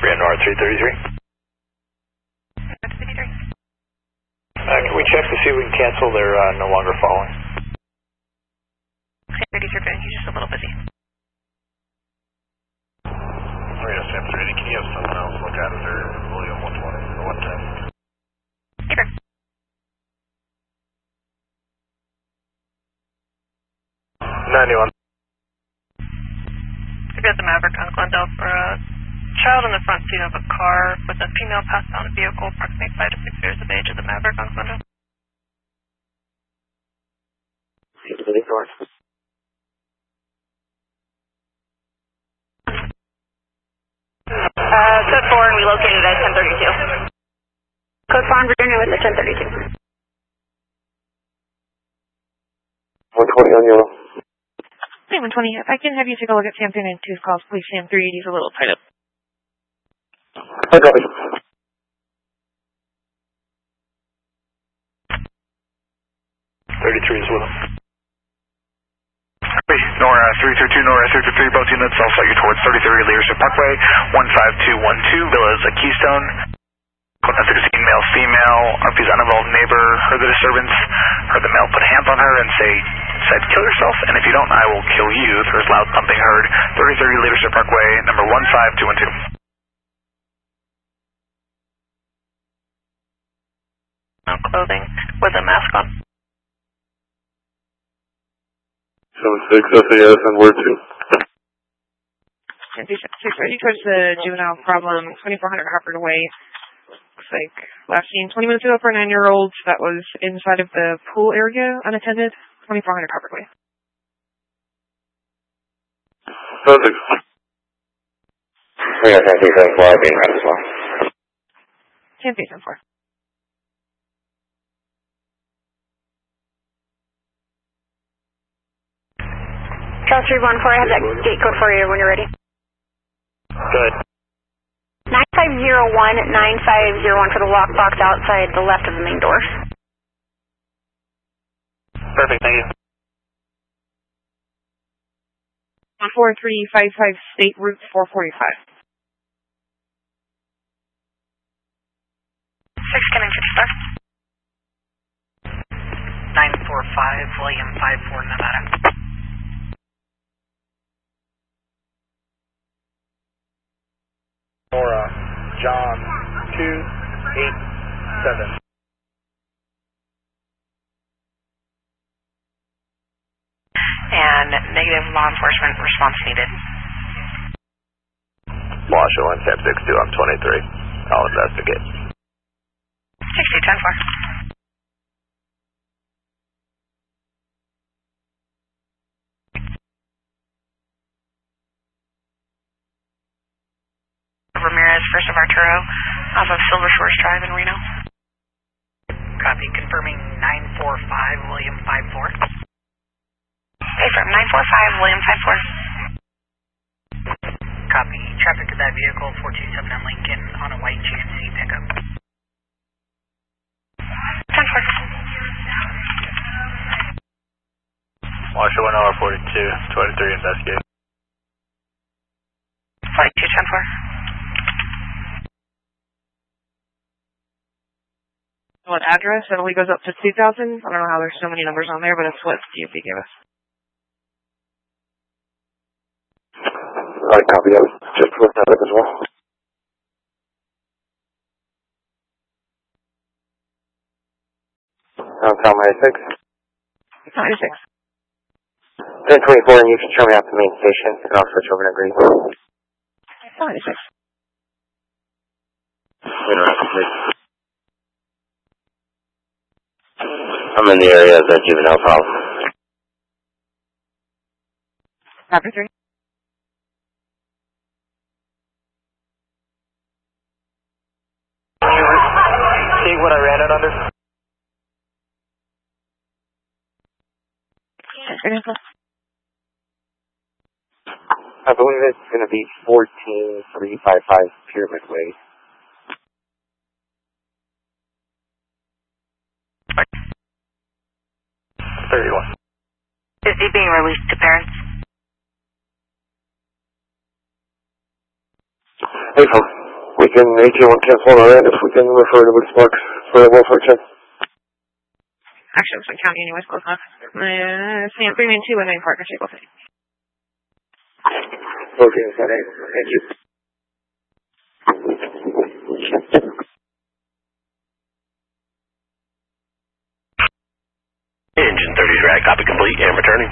North 333. Can we check to see if we can cancel their no longer following? 33, he's just a little busy. Marina Sam 380, can you have someone else look at it, or William 120 or 110? Okay. We've got the Maverick on Glendale for a child in the front seat of a car with a female passed down a vehicle approximately 5 to 6 years of age at the Maverick on Glendale. Code 4 and we located at 1032. Code 4 and Virginia with the 1032. 120 on yellow. Hey, 120, if I can have you take a look at Sam 392's calls, please. Sam 380's a little tied up. I got it. 33 is with him. Nora 332, Nora 333, both units, I'll set you towards 33 Leadership Parkway, 15212, Villas at Keystone. 16 male, female, RP's uninvolved neighbor, heard the disturbance, heard the male put hands on her and said kill yourself, and if you don't, I will kill you. There's loud thumping heard, 33 Leadership Parkway, number 15212. Clothing with a mask on. 76 SAS and where to? 630 towards the juvenile problem, 2400 Harper Way. Looks like last seen 20 minutes ago for a 9-year-old that was inside of the pool area, unattended, 2400 Harper Way. 76. We got 1034 being read as well. 1034. Charles 314, I have that gate code for you when you're ready. Good. 9501 for the lockbox outside the left of the main door. Perfect, thank you. 14355 State Route 445. 6 coming for star. 945 William 54 Nevada. Nora, John 287. And negative law enforcement response needed. Washoe 1762, I'm 23. I'll investigate. 6010-4. Ramirez, First of Arturo, off of Silver Shores Drive in Reno. Copy, confirming 945 William 54. Affirm, 945 William 54. Copy, traffic to that vehicle, 427 in Lincoln, on a white GMC pickup. 10-4. Washoe 1 42, 23, investigate. Flight 210-4. What address? It only goes up to 2000. I don't know how there's so many numbers on there, but that's what DOP gave us. I copy that. Just looked at it as well. Tom 96. 96. 1024, and you can show me out the main station, and I'll switch over to green. 96. I'm in the area of the juvenile problem. Copy 3. See what I ran it under? I believe it's going to be 14355 Pyramid Way. Is he being released to parents? Hey, folks. We can AJ1 cancel on our end if we can refer to Wood Sparks for a welfare check. Actually, it's like county anyways, close enough. Sam 392 and 9 partnership, okay. Okay, thank you. Engine 30 drag, copy complete and returning.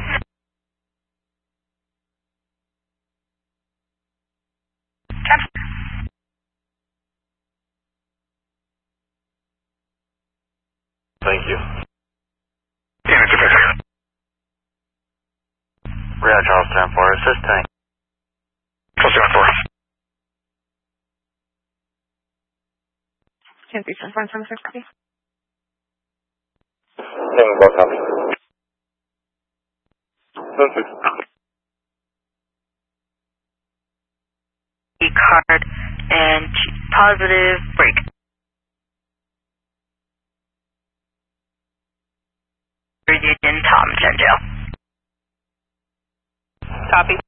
Thank you. Yeah, it's okay. Real Charles 10-4, assist tank. Close to 4. 10 3 7 5 6 copy. Both copy. Card and positive break. Virgin Tom, 10 jail. Copy.